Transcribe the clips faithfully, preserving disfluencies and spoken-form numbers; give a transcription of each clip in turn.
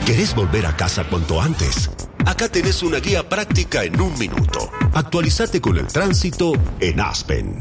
¿Querés volver a casa cuanto antes? Acá tenés una guía práctica en un minuto. Actualizate con el tránsito en Aspen.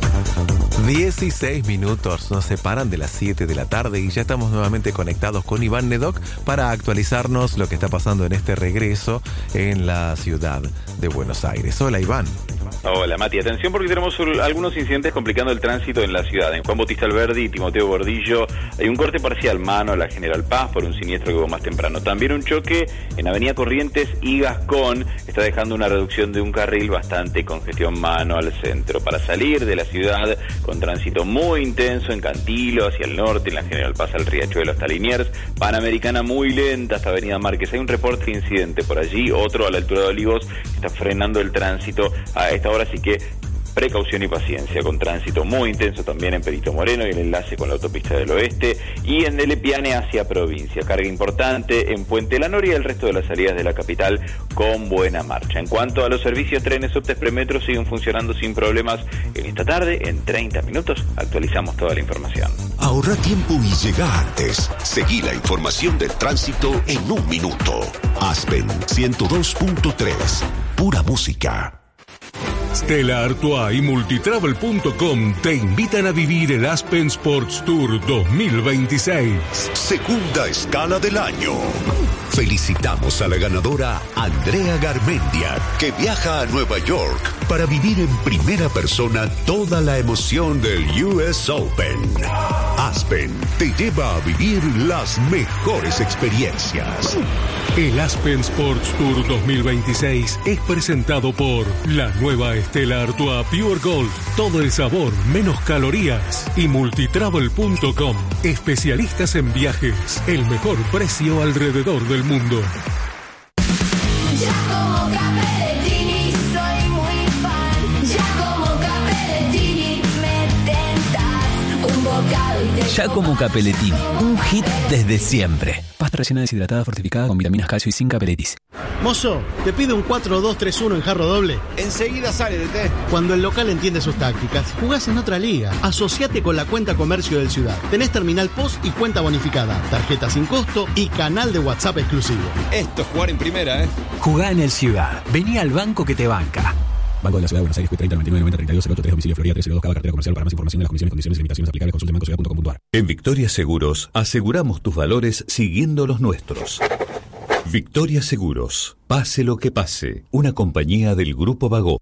dieciséis minutos nos separan de las siete de la tarde y ya estamos nuevamente conectados con Iván Nedoc para actualizarnos lo que está pasando en este regreso en la ciudad de Buenos Aires. Hola, Iván. Hola, Mati. Atención porque tenemos algunos incidentes complicando el tránsito en la ciudad. En Juan Bautista Alberdi y Timoteo Gordillo hay un corte parcial mano a la General Paz por un siniestro que hubo más temprano. También un choque en Avenida Corrientes y Gascón está dejando una reducción de un carril bastante congestión mano al centro. Para salir de la ciudad con tránsito muy intenso en Cantilo, hacia el norte, en la General Paz al Riachuelo hasta Liniers, Panamericana muy lenta hasta Avenida Márquez. Hay un reporte de incidente por allí, otro a la altura de Olivos, está frenando el tránsito a esta hora, así que precaución y paciencia, con tránsito muy intenso también en Perito Moreno y el enlace con la autopista del oeste, y en Delepiane hacia provincia, carga importante en Puente La Noria y el resto de las salidas de la capital con buena marcha. En cuanto a los servicios, trenes, subtes, premetro siguen funcionando sin problemas en esta tarde. En treinta minutos actualizamos toda la información. Ahorra tiempo y llega antes. Seguí la información del tránsito en un minuto. Aspen ciento dos punto tres, pura música. Stella Artois y Multitravel punto com te invitan a vivir el Aspen Sports Tour dos mil veintiséis. Segunda escala del año. Felicitamos a la ganadora Andrea Garmendia, que viaja a Nueva York para vivir en primera persona toda la emoción del U S Open. Aspen te lleva a vivir las mejores experiencias. El Aspen Sports Tour dos mil veintiséis es presentado por la nueva Stella Artois Pure Gold, todo el sabor, menos calorías, y Multitravel punto com, especialistas en viajes, el mejor precio alrededor del mundo. Ya como Capellettini soy muy fan, ya como Capellettini me tentas un bocado y te Ya como Capellettini, un hit desde siempre. Pasta rellena deshidratada fortificada con vitaminas, calcio y zinc Capelletis. Mozo, te pido un cuatro dos tres uno en jarro doble. Enseguida sale de té. Cuando el local entiende sus tácticas, jugás en otra liga. Asociate con la cuenta comercio del Ciudad. Tenés terminal post y cuenta bonificada, tarjeta sin costo y canal de WhatsApp exclusivo. Esto es jugar en primera, ¿eh? Jugá en el Ciudad. Vení al banco que te banca. Banco de la Ciudad de Buenos Aires, treinta noventa y nueve noventa treinta y dos cero ocho tres, domicilio Florida tres cero dos, cada cartera comercial. Para más información de las condiciones, condiciones y limitaciones aplicables, consulte en banco ciudad punto com punto a r. En Victoria Seguros aseguramos tus valores siguiendo los nuestros. Victoria Seguros, pase lo que pase, una compañía del Grupo Bagó.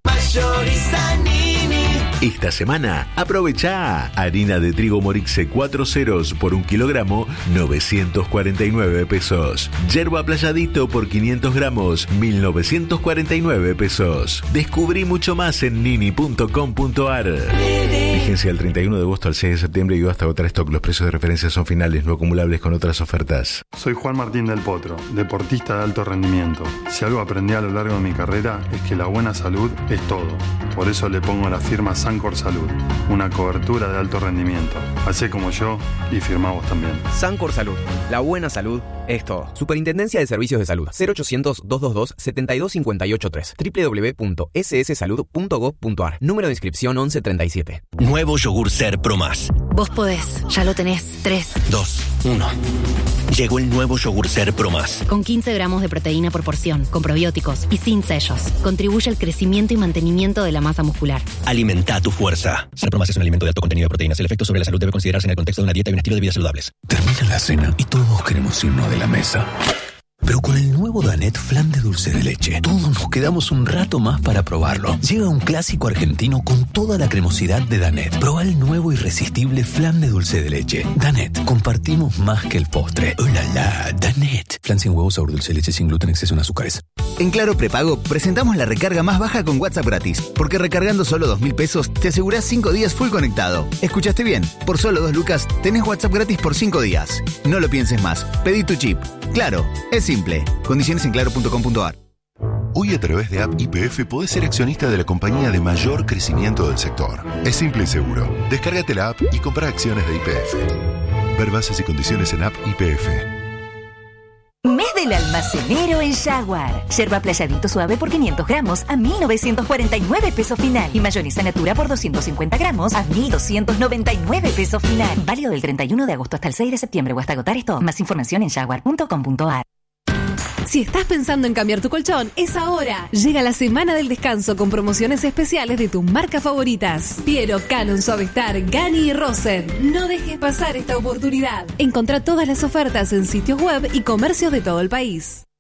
Esta semana, aprovecha harina de trigo Morixe cuatro ceros por un kilogramo, novecientos cuarenta y nueve pesos. Yerba Playadito por quinientos gramos, mil novecientos cuarenta y nueve pesos. Descubrí mucho más en nini punto com punto a r. Vigencia del treinta y uno de agosto al seis de septiembre y hasta agotar stock. Los precios de referencia son finales, no acumulables con otras ofertas. Soy Juan Martín del Potro, deportista de alto rendimiento. Si algo aprendí a lo largo de mi carrera es que la buena salud es todo. Por eso le pongo la firma Sancor Salud, una cobertura de alto rendimiento. Hacé como yo y firmá vos también. Sancor Salud, la buena salud es todo. Superintendencia de Servicios de Salud, cero ochocientos, doscientos veintidós, setenta y dos cincuenta y ocho tres, doble u doble u doble u punto ese ese salud punto gob punto a r. Número de inscripción once treinta y siete. Nuevo yogur Ser Pro Más. Vos podés, ya lo tenés. tres, dos, uno. Llegó el nuevo yogur Ser Pro Más. Con quince gramos de proteína por porción, con probióticos y sin sellos. Contribuye al crecimiento y mantenimiento de la masa muscular. Alimenta tu fuerza. Ser Pro Más es un alimento de alto contenido de proteínas. El efecto sobre la salud debe considerarse en el contexto de una dieta y un estilo de vida saludables. Termina la cena y todos queremos irnos de la mesa. Pero con el nuevo Danette Flan de dulce de leche, todos nos quedamos un rato más para probarlo. Llega un clásico argentino con toda la cremosidad de Danette. Proba el nuevo irresistible flan de dulce de leche. Danette, compartimos más que el postre. ¡Oh, la, la! Danette. Flan sin huevo, sabor dulce de leche, sin gluten, exceso en azúcares. En Claro Prepago presentamos la recarga más baja con WhatsApp gratis. Porque recargando solo dos mil pesos te asegurás cinco días full conectado. ¿Escuchaste bien? Por solo dos lucas tenés WhatsApp gratis por cinco días. No lo pienses más. Pedí tu chip. Claro, es simple. Condiciones en claro punto com punto a r. Hoy a través de App Y P F podés ser accionista de la compañía de mayor crecimiento del sector. Es simple y seguro. Descárgate la app y compra acciones de Y P F. Ver bases y condiciones en App Y P F. Mes del almacenero en Jaguar. Yerba Playadito suave por quinientos gramos a mil novecientos cuarenta y nueve pesos final. Y mayonesa Natura por doscientos cincuenta gramos a mil doscientos noventa y nueve pesos final. Válido del treinta y uno de agosto hasta el seis de septiembre o hasta agotar esto. Más información en jaguar punto com punto a r. Si estás pensando en cambiar tu colchón, es ahora. Llega la semana del descanso con promociones especiales de tus marcas favoritas. Piero, Canon, Suavestar, Gani y Rosen. No dejes pasar esta oportunidad. Encontrá todas las ofertas en sitios web y comercios de todo el país.